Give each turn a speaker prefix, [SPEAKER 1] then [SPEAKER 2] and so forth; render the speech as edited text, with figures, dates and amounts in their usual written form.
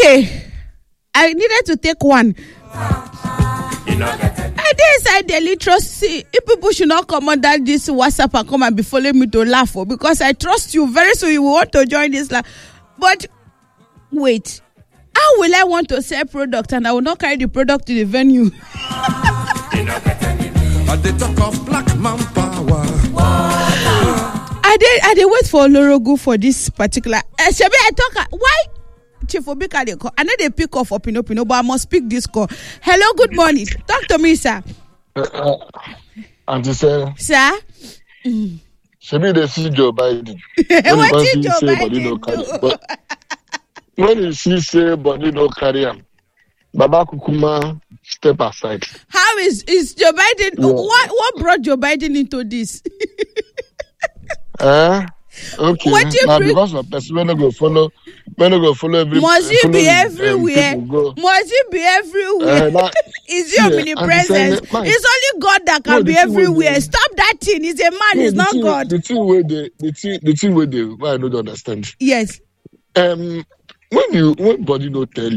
[SPEAKER 1] Okay. I needed to take one. I did inside Daily Trust. See, if people should not come on that this WhatsApp and come and be following me to laugh for, because I trust you. Very soon you will want to join this laugh. But wait, how will I want to sell product and I will not carry the product to the venue?
[SPEAKER 2] At the talk of black manpower.
[SPEAKER 1] I did wait for Olorogu for this particular. Shebi, I talk. Why? Chief Obika they call. I know they pick off Pino, but I must pick this call. Hello, good morning. Talk to me, sir.
[SPEAKER 3] Auntie Sarah.
[SPEAKER 1] Sir?
[SPEAKER 3] Shebi they see Joe Biden.
[SPEAKER 1] What did Joe
[SPEAKER 3] Body no carry, but when you see say body no carry him, Baba Kukuma step aside.
[SPEAKER 1] How is Joe Biden?
[SPEAKER 3] Yeah.
[SPEAKER 1] What brought Joe Biden into this?
[SPEAKER 3] Okay.
[SPEAKER 1] What do you
[SPEAKER 3] now because of person when go follow every.
[SPEAKER 1] Must he be everywhere? Must he be everywhere? Is he omnipresent? It's only God that can be everywhere. Stop that thing. He's a man. He's not God.
[SPEAKER 3] The thing where they, why I don't understand.
[SPEAKER 1] Yes.
[SPEAKER 3] When body no tell